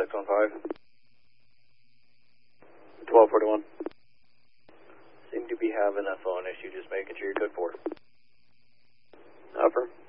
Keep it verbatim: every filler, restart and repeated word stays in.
six one five. twelve forty-one. Seem to be having a phone issue, just making sure you're good for it. Upper.